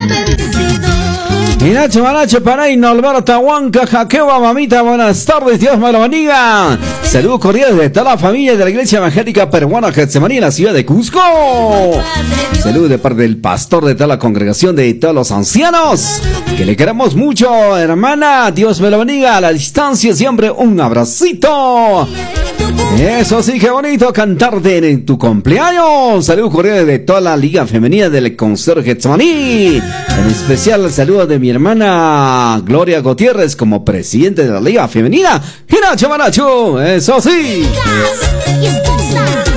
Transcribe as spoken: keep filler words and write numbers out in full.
Y Nacho Manacho para Norberta Huanca, Jaqueba, mamita, buenas tardes, Dios me lo bendiga. Saludos cordiales de toda la familia de la Iglesia Evangélica Peruana Getsemaní en la ciudad de Cusco. Saludos de parte del pastor de toda la congregación, de todos los ancianos, que le queremos mucho, hermana. Dios me lo bendiga a la distancia, siempre un abracito. Eso sí, qué bonito cantarte en tu cumpleaños. Saludos cordiales de toda la Liga Femenina del Concierto Getsemaní. En especial saludos de mi hermana Gloria Gutiérrez como presidente de la Liga Femenina. ¡Hiracho Manacho! ¡Eso sí!